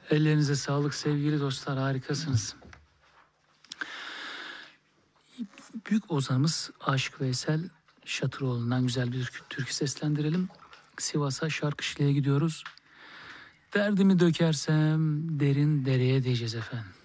Ellerinize sağlık sevgili dostlar, harikasınız. Büyük ozanımız Aşık Veysel Şatıroğlu'ndan güzel bir türkü seslendirelim. Sivas'a Şarkışlı'ya gidiyoruz. Derdimi dökersem derin dereye diyeceğiz efendim.